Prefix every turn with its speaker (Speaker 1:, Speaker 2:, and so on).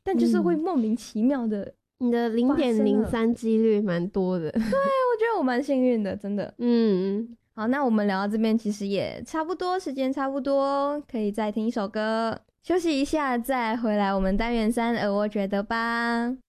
Speaker 1: 但就是会莫名其妙的，
Speaker 2: 你的0.03几率蛮多的。
Speaker 1: 对，我觉得我蛮幸运的，真的。好，那我们聊到这边其实也差不多，时间差不多，可以再听一首歌，休息一下，再回来我们单元3，而我觉得吧。